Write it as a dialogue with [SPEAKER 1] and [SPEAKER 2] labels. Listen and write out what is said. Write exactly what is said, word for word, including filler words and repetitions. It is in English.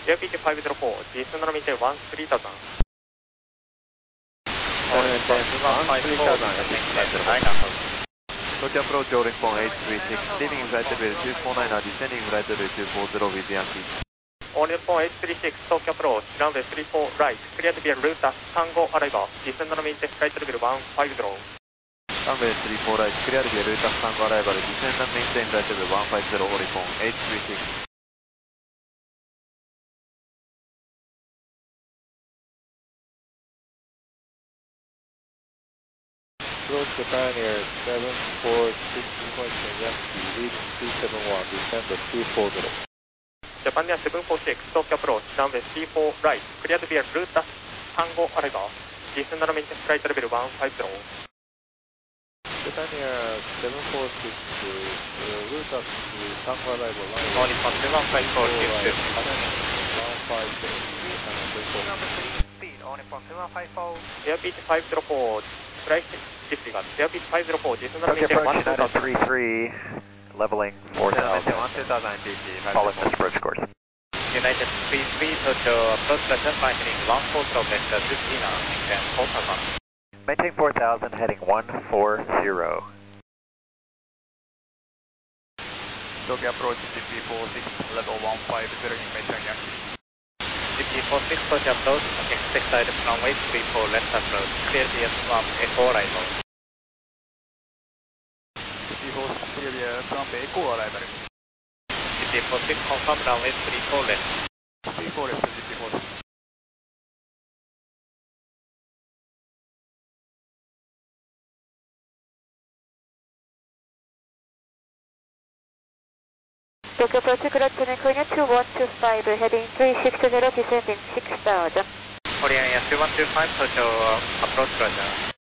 [SPEAKER 1] エアピーチファイブゼロフォー、実践の道でワンスリータウザン。
[SPEAKER 2] Tokyo approach Orange Phone eight three six, leaving flight level two four nine, descending flight level two four zero with Yankee.
[SPEAKER 1] Orange Phone eight three six, Tokyo approach, runway three four right, clear to be a route Tango arrival, descendの道でflight level one five zero.
[SPEAKER 2] Runway three four right, clear to be a route Tango arrival, descend and maintain flight level one five zero, Orange Phone eight three six.
[SPEAKER 3] Approach Japan Air seven four six Sequential Yankee, leading two seven one, descend at two four zero.
[SPEAKER 1] Japan Air seven four six, Tokyo approach, runway three four right, clear to be a route Tango arrival, descendの道でflight level one five zero.
[SPEAKER 3] Japan Air seven four six, uh, route up to Tango arrival,
[SPEAKER 1] Only from two one five four,
[SPEAKER 3] right,
[SPEAKER 1] two
[SPEAKER 3] one five zero,
[SPEAKER 1] Number three, speed, only from two one five four. Air P H five zero four, flight disregard, Air P H five zero four, descendの道でone two thousand.
[SPEAKER 2] three three, leveling four thousand, following this approach course.
[SPEAKER 1] United three three, Tokyo approach Latin lightning one four zero, vector two three nine, and four thousand.
[SPEAKER 2] Maintain four thousand, heading one four zero.
[SPEAKER 4] Tokyo approach G P four six, level one five zero in maintain Yankee.
[SPEAKER 1] G P four six, Tokyo approach, expect item runway three four left approach, clear D S one, echo arrival.
[SPEAKER 4] G P four six, clear runway echo arrival.
[SPEAKER 1] G P four six, confirm runway three four left.
[SPEAKER 4] three four left, G P four six.
[SPEAKER 5] Tokyo approach California two one two five, heading three six zero, descending six thousand.
[SPEAKER 1] Korean Air two one two five, Tokyo approach Roger.